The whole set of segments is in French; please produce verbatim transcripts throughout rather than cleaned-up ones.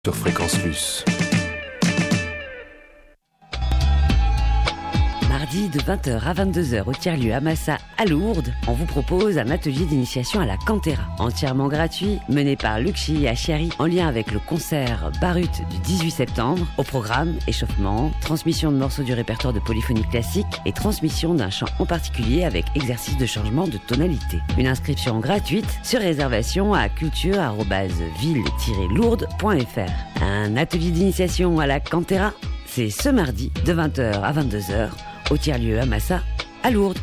Sur Fréquence Plus. Mardi de vingt heures à vingt-deux heures au tiers-lieu Amassa à Lourdes, on vous propose un atelier d'initiation à la Cantera, entièrement gratuit, mené par Luxi Achiari en lien avec le concert Barut du dix-huit septembre. Au programme, échauffement, transmission de morceaux du répertoire de polyphonie classique et transmission d'un chant en particulier avec exercice de changement de tonalité. Une inscription gratuite sur réservation à culture arobase ville tiret lourdes point f r. Un atelier d'initiation à la Cantera, c'est ce mardi de vingt heures à vingt-deux heures au tiers-lieu Amassa à Lourdes.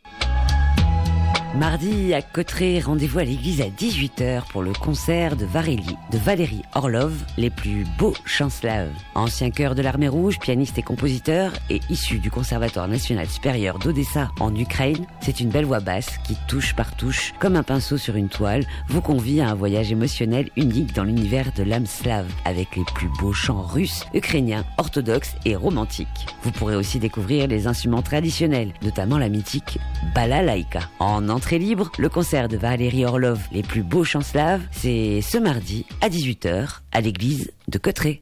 Mardi, à Cotterêts, rendez-vous à l'église à dix-huit heures pour le concert de Varélie, de Valérie Orlov, les plus beaux chants slaves. Ancien chœur de l'Armée Rouge, pianiste et compositeur, et issu du Conservatoire National Supérieur d'Odessa en Ukraine, c'est une belle voix basse qui, touche par touche, comme un pinceau sur une toile, vous convie à un voyage émotionnel unique dans l'univers de l'âme slave, avec les plus beaux chants russes, ukrainiens, orthodoxes et romantiques. Vous pourrez aussi découvrir les instruments traditionnels, notamment la mythique balalaïka. En entrée libre, le concert de Valérie Orlov, les plus beaux chants slaves, c'est ce mardi à dix-huit heures à l'église de Cotterêts.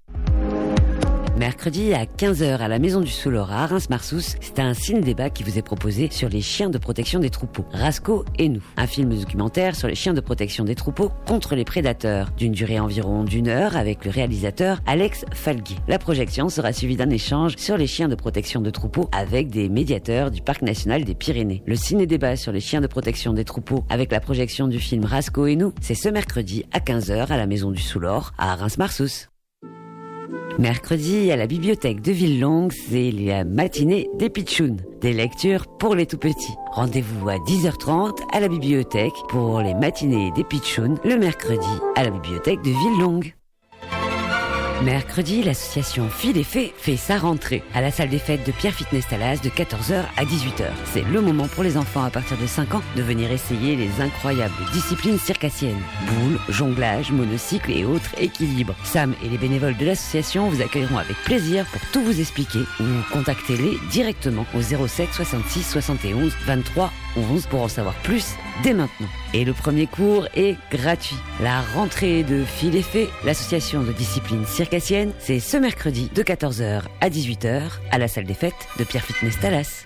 Mercredi à quinze heures à la Maison du Soulora à Reims-Marsous, c'est un ciné-débat qui vous est proposé sur les chiens de protection des troupeaux, Rasco et nous. Un film documentaire sur les chiens de protection des troupeaux contre les prédateurs, d'une durée environ d'une heure avec le réalisateur Alex Falguet. La projection sera suivie d'un échange sur les chiens de protection de troupeaux avec des médiateurs du Parc National des Pyrénées. Le ciné-débat sur les chiens de protection des troupeaux avec la projection du film Rasco et nous, c'est ce mercredi à quinze heures à la Maison du Soulor à Reims-Marsous. Mercredi, à la bibliothèque de Villelongue, c'est la matinée des pitchouns, des lectures pour les tout-petits. Rendez-vous à dix heures trente à la bibliothèque pour les matinées des pitchouns, le mercredi à la bibliothèque de Villelongue. Mercredi, l'association Fil et Fée fait sa rentrée à la salle des fêtes de Pierre Fitness Talas de quatorze heures à dix-huit heures. C'est le moment pour les enfants à partir de cinq ans de venir essayer les incroyables disciplines circassiennes. Boules, jonglage, monocycle et autres équilibres. Sam et les bénévoles de l'association vous accueilleront avec plaisir pour tout vous expliquer ou contactez-les directement au zéro sept soixante-six soixante et onze vingt-trois onze pour en savoir plus dès maintenant. Et le premier cours est gratuit. La rentrée de Fil et Fée, l'association de discipline circassienne, c'est ce mercredi de quatorze heures à dix-huit heures à la salle des fêtes de Pierre Fitness Talas.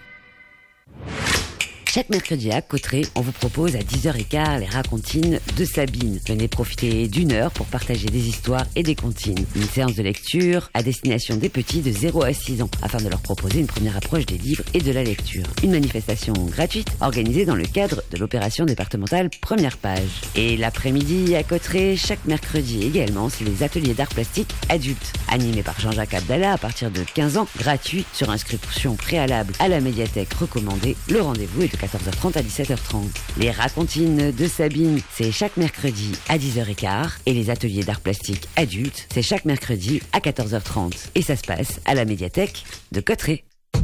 Chaque mercredi à Cotterêts, on vous propose à dix heures quinze les racontines de Sabine. Venez profiter d'une heure pour partager des histoires et des comptines. Une séance de lecture à destination des petits de zéro à six ans, afin de leur proposer une première approche des livres et de la lecture. Une manifestation gratuite organisée dans le cadre de l'opération départementale Première Page. Et l'après-midi à Cotterêts, chaque mercredi également, c'est les ateliers d'art plastique adultes, animés par Jean-Jacques Abdallah à partir de quinze ans, gratuit sur inscription préalable à la médiathèque recommandée. Le rendez-vous est de quatorze heures trente à dix-sept heures trente. Les racontines de Sabine, c'est chaque mercredi à dix heures quinze et les ateliers d'art plastique adultes, c'est chaque mercredi à quatorze heures trente. Et ça se passe à la médiathèque de Cotterêts.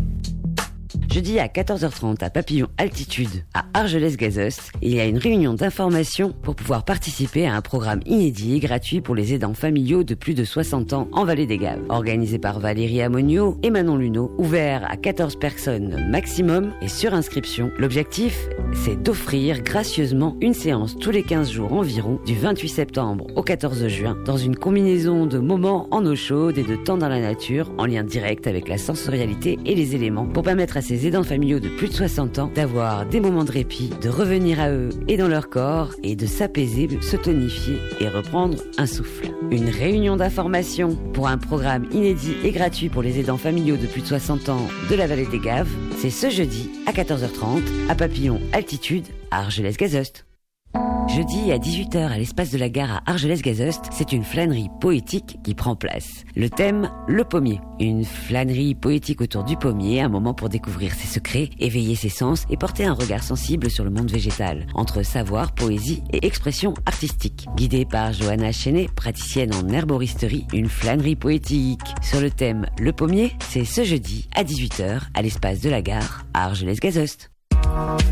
Jeudi à quatorze heures trente à Papillon Altitude à Argelès-Gazost, il y a une réunion d'information pour pouvoir participer à un programme inédit et gratuit pour les aidants familiaux de plus de soixante ans en Vallée des Gaves. Organisé par Valérie Amonio et Manon Luneau, ouvert à quatorze personnes maximum et sur inscription. L'objectif, c'est d'offrir gracieusement une séance tous les quinze jours environ du vingt-huit septembre au quatorze juin dans une combinaison de moments en eau chaude et de temps dans la nature en lien direct avec la sensorialité et les éléments pour permettre à ces aidants familiaux de plus de soixante ans d'avoir des moments de répit, de revenir à eux et dans leur corps et de s'apaiser, se tonifier et reprendre un souffle. Une réunion d'information pour un programme inédit et gratuit pour les aidants familiaux de plus de soixante ans de la Vallée des Gaves, c'est ce jeudi à quatorze heures trente à Papillon Altitude à Argelès-Gazost. Jeudi à dix-huit heures à l'espace de la gare à Argelès-Gazost, c'est une flânerie poétique qui prend place. Le thème, le pommier. Une flânerie poétique autour du pommier, un moment pour découvrir ses secrets, éveiller ses sens et porter un regard sensible sur le monde végétal, entre savoir, poésie et expression artistique. Guidée par Johanna Chenet, praticienne en herboristerie, une flânerie poétique sur le thème, le pommier, c'est ce jeudi à dix-huit heures à l'espace de la gare à Argelès-Gazost.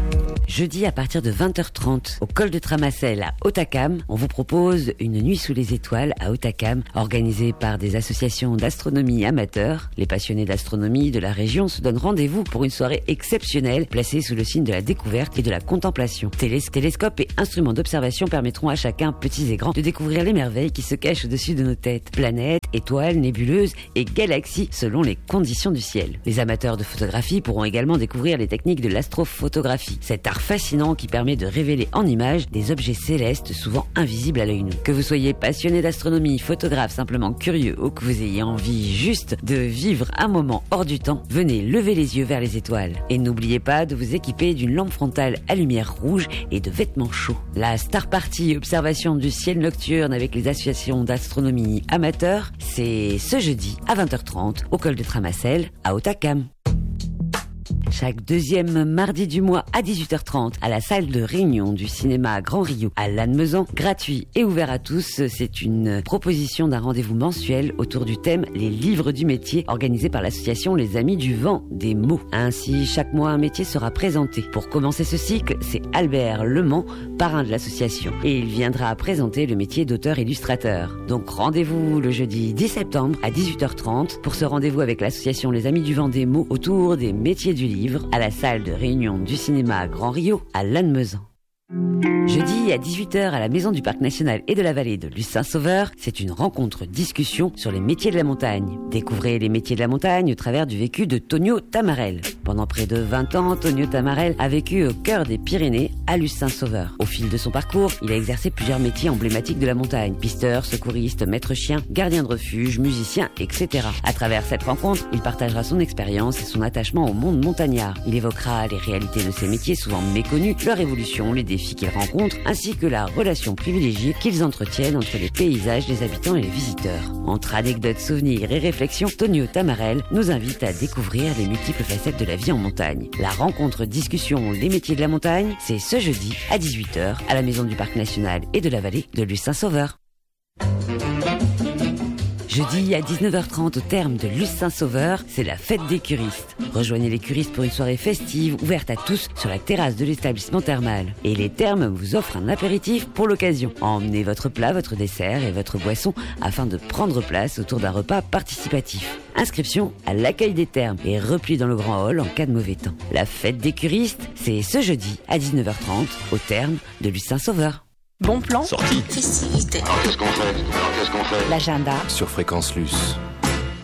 Jeudi à partir de vingt heures trente, au col de Tramacel à Hautacam, on vous propose une nuit sous les étoiles à Hautacam, organisée par des associations d'astronomie amateurs. Les passionnés d'astronomie de la région se donnent rendez-vous pour une soirée exceptionnelle, placée sous le signe de la découverte et de la contemplation. Télés- télescopes et instruments d'observation permettront à chacun, petits et grands, de découvrir les merveilles qui se cachent au-dessus de nos têtes. Planètes, étoiles, nébuleuses et galaxies selon les conditions du ciel. Les amateurs de photographie pourront également découvrir les techniques de l'astrophotographie. Cet art fascinant qui permet de révéler en images des objets célestes souvent invisibles à l'œil nu. Que vous soyez passionné d'astronomie, photographe, simplement curieux ou que vous ayez envie juste de vivre un moment hors du temps, venez lever les yeux vers les étoiles. Et n'oubliez pas de vous équiper d'une lampe frontale à lumière rouge et de vêtements chauds. La Star Party observation du ciel nocturne avec les associations d'astronomie amateurs, c'est ce jeudi à vingt heures trente au col de Tramacel à Hautacam. Chaque deuxième mardi du mois à dix-huit heures trente à la salle de réunion du cinéma Grand Rio à Lannemezan, gratuit et ouvert à tous, c'est une proposition d'un rendez-vous mensuel autour du thème Les livres du métier organisé par l'association Les Amis du Vent des mots. Ainsi, chaque mois un métier sera présenté. Pour commencer ce cycle, c'est Albert Lemans, parrain de l'association, et il viendra présenter le métier d'auteur-illustrateur. Donc rendez-vous le jeudi dix septembre à dix-huit heures trente pour ce rendez-vous avec l'association Les Amis du Vent des mots autour des métiers du livre à la salle de réunion du cinéma Grand Rio à Lannemezan. Jeudi à dix-huit heures à la Maison du Parc National et de la Vallée de Luce-Saint-Sauveur, c'est une rencontre-discussion sur les métiers de la montagne. Découvrez les métiers de la montagne au travers du vécu de Tonio Tamarel. Pendant près de vingt ans, Tonio Tamarel a vécu au cœur des Pyrénées, à Luce-Saint-Sauveur. Au fil de son parcours, il a exercé plusieurs métiers emblématiques de la montagne. Pisteur, secouriste, maître chien, gardien de refuge, musicien, et cetera. À travers cette rencontre, il partagera son expérience et son attachement au monde montagnard. Il évoquera les réalités de ces métiers souvent méconnus, leur évolution, les défis qu'ils rencontrent, ainsi que la relation privilégiée qu'ils entretiennent entre les paysages, les habitants et les visiteurs. Entre anecdotes, souvenirs et réflexions, Tonio Tamarel nous invite à découvrir les multiples facettes de la vie en montagne. La rencontre discussion Les métiers de la montagne, c'est ce jeudi à dix-huit heures à la Maison du Parc National et de la Vallée de Luce-Saint-Sauveur. Jeudi à dix-neuf heures trente au terme de Luce-Saint-Sauveur, c'est la fête des curistes. Rejoignez les curistes pour une soirée festive ouverte à tous sur la terrasse de l'établissement thermal. Et les thermes vous offrent un apéritif pour l'occasion. Emmenez votre plat, votre dessert et votre boisson afin de prendre place autour d'un repas participatif. Inscription à l'accueil des thermes et repli dans le grand hall en cas de mauvais temps. La fête des curistes, c'est ce jeudi à dix-neuf heures trente au terme de Luce-Saint-Sauveur. Bon plan. Sortie. Festivité. Alors qu'est-ce qu'on fait Alors qu'est-ce qu'on fait L'agenda. Sur Fréquence Luce.